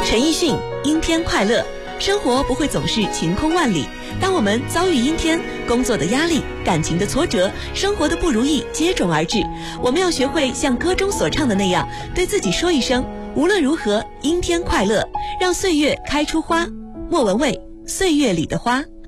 陈奕迅，阴天快乐。生活不会总是晴空万里，当我们遭遇阴天，工作的压力、感情的挫折、生活的不如意接踵而至，我们要学会像歌中所唱的那样，对自己说一声无论如何阴天快乐，让岁月开出花。莫文蔚，岁月里的花。